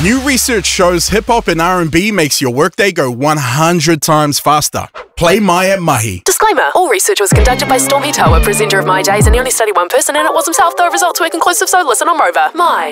New research shows hip-hop and R&B makes your workday go 100 times faster. Play Mai at Mahi. Disclaimer, all research was conducted by Stormy Toa, presenter of My Days, and he only studied one person, and it was himself, though results were conclusive, so listen on Rover. Mai.